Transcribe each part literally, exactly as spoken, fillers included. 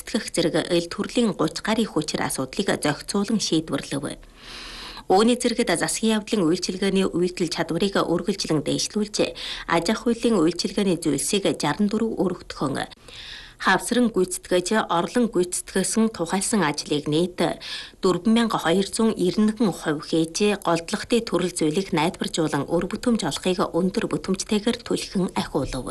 гүйцэтгэх зэрэг эл төрлийн гуч гаруй хүчээр асуудлыг зохицуулан шийдвэрлэв. Үүний зэрэгт засгийн явдлын үйлчилгээний үйлдэл чадварыг үргэлжлэн дээшлүүлж, аж ахуй хуулийн үйлчилгээний зүйлсийг шестьдесят four өргөтгөн. Хавсран гүйцэтгэж, орлон гүйцэтгэсэн тухайлсан ажлыг нийт four thousand two hundred ninety хийж, голдлогтын төрөл зүйлийг найдваржуулан өр бүтэмж олохыг өндөр бүтэмжтэйгээр түлхэн ахиулав.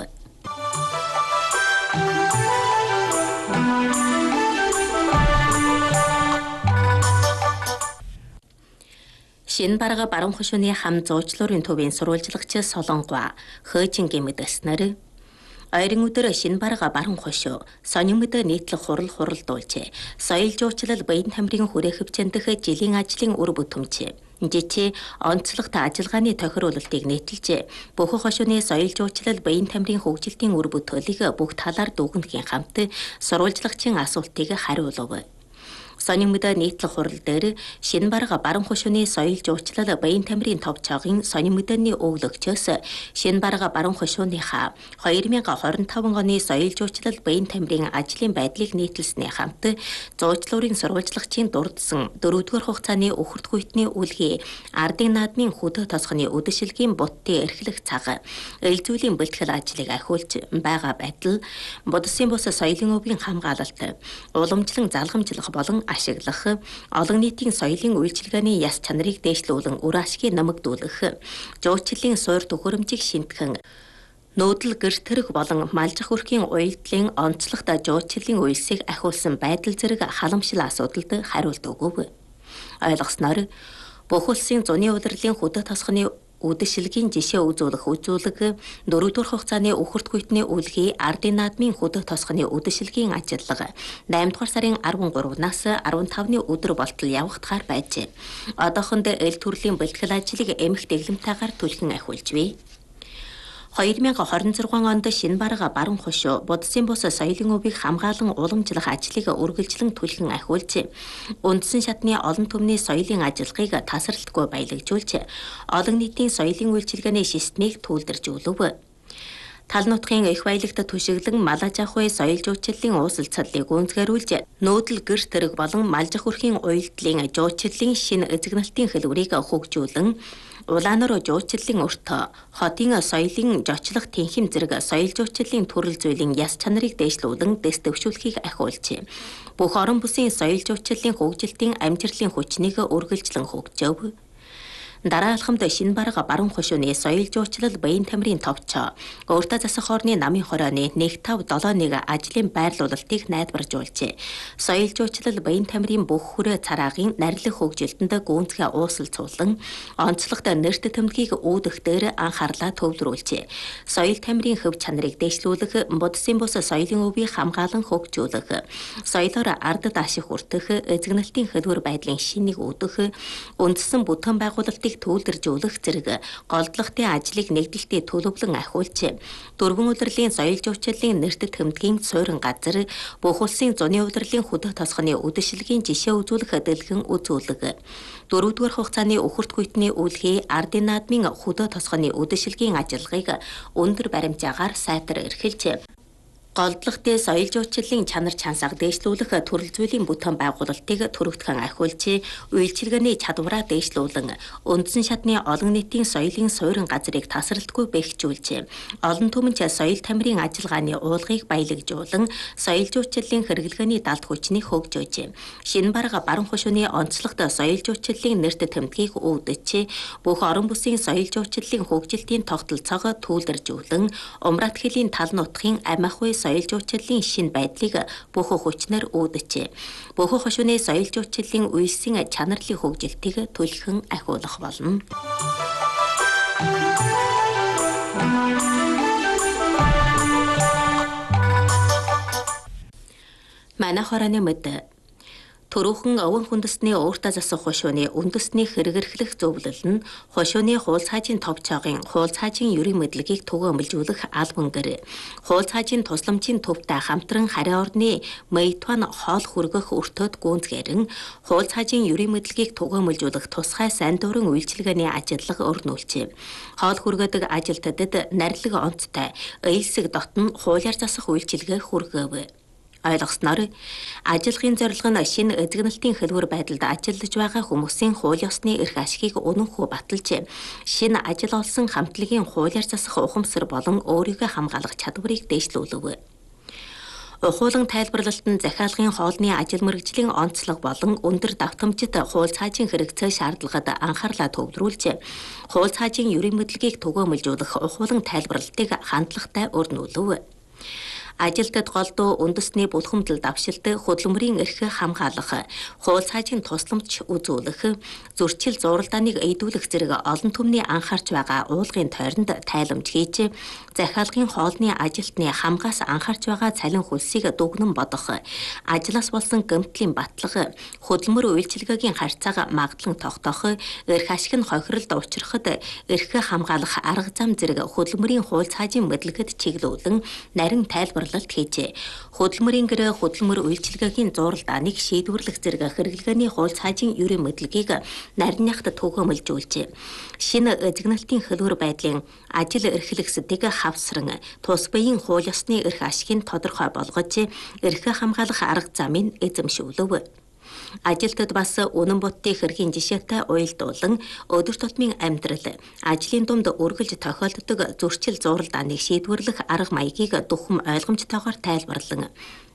Шинэ бараг баруун хошууны хам зуучлуурын төвийн сурвалжлагч Солонгоо Хөөжингийн мэдгэснээр ойрын өдөр шинэ бараг баруун хошуу сонирмод нийтлэг хурал хуралдуулж, соёл жуучлал баян тамирын хүрээ хөвчөндөх жилийн ажлын үр бүтэмж, жичи онцлогт ажиллагааны тохируулалтыг нийтэлж, Бөхөн хошууны соёл жуучлал баян тамирын хөгжилтийн үр бүтээлийг бүх талаар дүгнэхийн хамт сурвалжлагчийн асуултыг хариулав. Сонирмод нийтлэг хурал дээр шинэ бараг баруун хошууны соёл жуучлал баян тамирын товчоогийн сонирмодны өглөгчөөс шинэ бараг баруун хошууныхаа two thousand twenty-five оны соёл жуучлал баян тамирын ажлын байдлыг нийтэлснээ хамт зуучлуурын сурвалжлагчийн дурдсан дөрөвдүгээр хугацааны өхөртгүйтний үлгий ардын наадмын хөдөө тосгоны үдэшилгийн буттын эрхлэх цаг эл зүйлийн бэлтгэл ажлыг ахиулж байгаа байтал Будсын бус соёлын өвгийн хамгаалалт уламжлан залгамжлах болон ашиглах, олон нийтийн соёлын үйлчилгээний яс чанарыг дээшлүүлэн үр ашгийг нэмэгдүүлэх, жуулчлалын суур төхөөрөмжийг шинтгэн, нүүдэл гэрт тэрэг болон малжих үрхийн уялдлын онцлогт жуулчлалын үйлсийг ахиулсан байдал зэрэг халамжлал асуудалд хариулт өгөв. Ойлгосноор бүх улсын зуны удирлын хөдөө тосгоны үдэшилгийн жишээ үзүүлэх үзүүлэг дөрөвдүгээр хугацааны өхөртгүйтний үлгий ардын наадмын хөдөө тосгоны үдэшилгийн ажиллага eight дугаар сарын thirty-three-наас fifteen-ны өдөр болтол явагдахаар байжээ. Одоохондоо эл төрлийн бэлтгэл ажлыг эмх дэглэмтайгаар түлхэн ахиулж бий. twenty twenty-six онд шинэ бараг баруун хошуу Будсын бус соёлын өвийг хамгаалан уламжлах ажлыг үргэлжлэн түлхэн ахиулж, үндсэн шатны олон түмний соёлын ажиллагааг тасралтгүй баялагжуулж, олон нийтийн соёлын үйлчилгээний шистнийг түүлдэржүүлв. Тал нутгийн их баялагт түшиглэн малаж ахуй соёл жуучлалын ууслалцлыг гүнзгийрүүлж, нүүдэл гэр тэрэг болон малжих үрхийн уялдлын жуучлалын шинэ эзэгнэлтийн хэлбэрийг хөгжүүлэн, улаанаар жуучлалын өртөө, хотын соёлын жочлох тэнхим зэрэг соёл жуучлалын төрөл зүйлийн яс чанарыг дээшлүүлэн дэс төвшүүлэхийг ахиулж, бүх орон бүсийн соёл жуучлалын хөгжилтийн амжилтын хүчнийг үргэлжлэн хөгжөөв. Дараа алхамд шинэ бараг баруун хошууны соёл жуучлал баян тамирын товчоо өөртөө засах орны намын хорооны one five seven one ажлын байрлуулалтыг найдваржуулж, соёл жуучлал баян тамирын бүх хүрээ цараагийн нарилах хөгжилтөнд гүнзгий ууслалцуулан, онцлогт нэрт тэмдгийг үүдэх дээр анхаарлаа төвлөрүүлж, соёл тамирын хөв чанарыг дээшлүүлэх, Будсын бус соёлын өвийг хамгаалан хөгжүүлэх, соёлоор ардд ашиг хүртэх, эзэгнэлтийн хэлбэр байдлын шинийг үүдэх, үндсэн бүтээн байгуулалтыг түүлдэржүүлэх зэрэг голдлогтын ажлыг нэгдэлтийн төлөвлөн ахиулж, дөрвөн удирлын соёл жуучлалын нэрт тэмдгийн суурин газар бүх улсын зуны удирлын хөдөө тосгоны үдэшилгийн жишээ үзүүлэх дэлгэн үзүүлэг, дөрөвдүгээр хугацааны өхөртгүйтний үлгий ардын наадмын хөдөө тосгоны үдэшилгийн ажиллагааг өндөр баримжаагаар сайтар эрхэлж, голдлогтын соёл жуучлалын чанар чансааг дээшлүүлэх төрөл зүйлийн бүтээн байгуулалтыг төрөгдгөн ахиулж, үйлчилгээний чадвараа дээшлүүлэн, үндсэн шатны олон нийтийн соёлын суурин газрыг тасралтгүй бэхжүүлж, олон түмэнч соёл тамирын ажиллагааны уулгыг баялагжуулан, соёл жуучлалын хэрэглгээний далд хүчнийг хөгжөөж, шинэ бараг баруун хошууны онцлогт соёл жуучлалын нэрт тэмдгийг үүдэж, бүх орон бүсийн соёл жуучлалын хөгжилтийн тогтолцоог түүлдэржүүлэн, умрат хэлийн тал нутгийн амь ахуй соёл жуучлалын шинэ байдлыг бүх хүчнээр үүдэж, Бөхөн хошууны соёл жуучлалын үйлсийн чанарлын хөгжилтийг түлхэн ахиулах болно. Манай хорооны мэд Төрөөхөн овон хүндэсний ууртаа засах хошууны үндэсний хэрэгэрхлэх зөвлөл нь хошууны хуул цаажийн товчоогийн хуул цаажийн ерийн мэдлэгийг түгээмэлжүүлэх албан гэр, хуул цаажийн тусламжийн төвтэй хамтран харийн орны Мэйтван хоол хүргэх өртөөд гүнзгээрэн, хуул цаажийн ерийн мэдлэгийг түгээмэлжүүлэх тусгай сайн дурын үйлчилгээний ажиллага өрнүүлжээ. Хоол хүргээдэг ажилтнуудад нарилга онцтой ээлсэг дотн хуулиар засах үйлчилгээ хүргээв. Ойлгосноор ажиллагын зорилго нь шинэ эзэгнэлтийн хэлбэр байдалд ажиллаж байгаа хүмүүсийн хууль ёсны эрх ашигыг үнэнхүү баталж, шинэ ажил олсон хамтлагийн хуулиар засах ухамсар болон өөрийгөө хамгаалах чадварыг дэвшлүүлв. Ухуулан тайлбарлалтанд захиалгын хоолны ажил мэргэжлийн онцлог болон өндөр давтамжит хууль цаажийн хэрэгцээ шаардлагад анхаарлаа төвлөрүүлж, хууль цаажийн ерийн мэдлэгийг түгээмэлжүүлэх ухуулан тайлбарлалтыг хандлагатай өрнүүлв. Ажилтад голдуу үндэсний бүлхэмдэл давшилт, хөдөлмөрийн эрх хамгаалах, хууль цаажийн тусламж үзүүлэх, зөрчил зуралдааныг эйдүүлэх зэрэг олон түмний анхаарч байгаа уулгын тойронд тайламж хийж, захиалгын хоолны ажилтны хамгаас анхаарч байгаа цалин хөлсийг дүгнэн бодох, ажлаас болсон гэмтлийн батлах, хөдөлмөр үйлчилгээгийн харьцааг магадлан тогтоох, эрх ашиг нь хохиролд учрахад эрх хамгаалах арга зам зэрэг хөдөлмөрийн хууль цаажийн мэдлэгэд чиглүүлэн нарийн тайлбар хийж, хөдөлмөрийн гэрээ хөдөлмөр үйлчилгээгийн зуралдааныг шийдвэрлэх зэрэг хэрэглгээний хууль цаажийн ерийн мэдлэгийг нарийнхад түгээмэлжүүлж, шинэ эзэгнэлтийн хэлбэр байдлын ажил эрхлэгсдийг хавсран тус биеийн хууль ёсны эрх ашигыг тодорхой болгож, эрх хамгаалах арга замыг эзэмшүүлв. Ажилтад бас үнэн бодтын хэргийн жишээтэй уялдуулан өдөр тутмын амьдрал, ажлын дунд үргэлж тохиолддог зөрчил зуралдааныг шийдвэрлэх арга маягийг дүрхэм ойлгомжтойгоор тайлбарлан,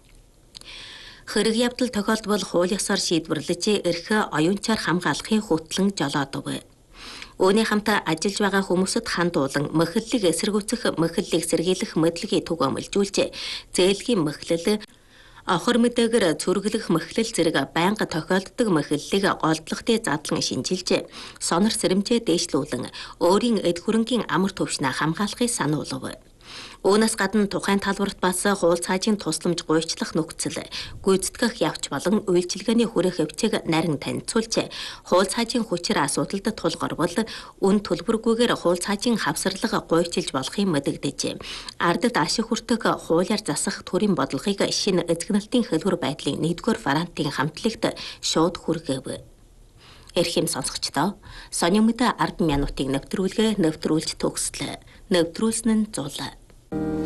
хэрэг явдал тохиолдвол хууль ёсоор шийдвэрлэж эрх оюунчаар хамгаалахын хөтлөн жолоодов. Үүний хамт ажиллаж байгаа хүмүүсд хандуулан мөхөллийг эсэргүүцэх, мөхөллийг сэргийлэх мэдлэгийг түгээмэлжүүлж, зээлгийн мөхлөл, охор мэдээгэр цүргэлэх мөхлөл зэрэг байнга тохиолддог мөхлөлийг голдлогтой задлан шинжилж, сонор сэрэмжээ дээшлүүлэн өөрийн эд хөрөнгийн амар төвшнээ хамгаалахыг сануулв. Үүнээс гадна тухайн талбарт бас хууль цаажийн тусламж гуйчлах нөхцөл, гүйцэтгэх явц болон үйлчилгээний хүрэх хөвчийг нарийн танилцуулж, хууль цаажийн хүчээр асуудалд тулгарвал үн төлбөргүйгээр хууль цаажийн хавсарлага гуйчилж болохыг мэдэгдэж, ардад ашиг хүртэх хуулиар засах төрийн бодлогыг шинэ эзэгнэлтийн хэлбэр байдлын нэгдүгээр вариантын хамтлагт шууд хүргэв. Эрхэм сонсогчдоо, сонин мэдээ ард минутыг нэвтрүүлгээ нэвтрүүлж төгслөө. Нэвтрүүлсэн нь зул.